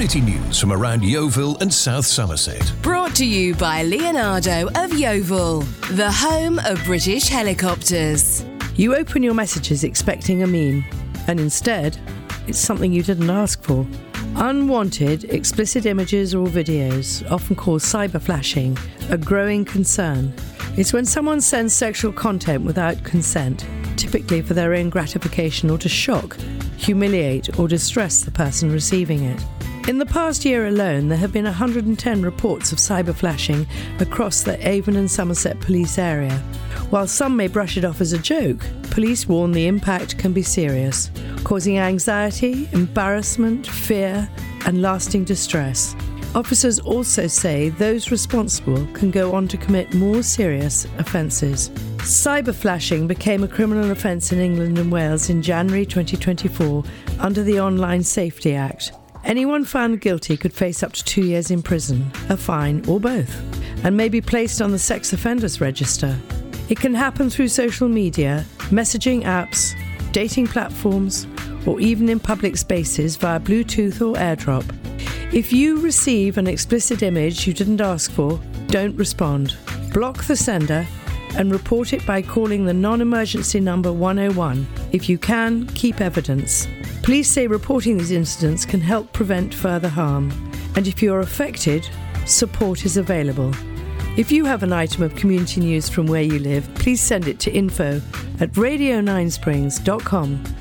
Community news from around Yeovil and South Somerset. Brought to you by Leonardo of Yeovil, the home of British helicopters. You open your messages expecting a meme, and instead, it's something you didn't ask for. Unwanted, explicit images or videos, often called cyberflashing, a growing concern. It's when someone sends sexual content without consent, typically for their own gratification or to shock, humiliate or distress the person receiving it. In the past year alone, there have been 110 reports of cyberflashing across the Avon and Somerset police area. While some may brush it off as a joke, police warn the impact can be serious, causing anxiety, embarrassment, fear, and lasting distress. Officers also say those responsible can go on to commit more serious offences. Cyberflashing became a criminal offence in England and Wales in January 2024 under the Online Safety Act. Anyone found guilty could face up to 2 years in prison, a fine, or both, and may be placed on the sex offenders register. It can happen through social media, messaging apps, dating platforms, or even in public spaces via Bluetooth or AirDrop. If you receive an explicit image you didn't ask for, don't respond. Block the sender and report it by calling the non-emergency number 101. If you can, keep evidence. Police say reporting these incidents can help prevent further harm, and if you're affected, support is available. If you have an item of community news from where you live, please send it to info@radio9springs.com